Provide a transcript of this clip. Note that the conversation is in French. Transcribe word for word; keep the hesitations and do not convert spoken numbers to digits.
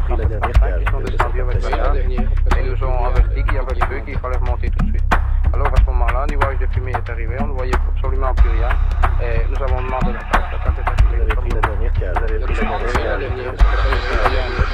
pris la dernière cage. Ils sont descendus avec le gaz et nous ont averti qu'il y avait le feu, qu'il fallait remonter tout de suite. Alors à ce moment-là, un nuage de fumée est arrivé, on ne voyait absolument plus rien et nous avons demandé la cage. La cage est Vous arrivée. avez pris la dernière cage. Vous avez pris la dernière cage.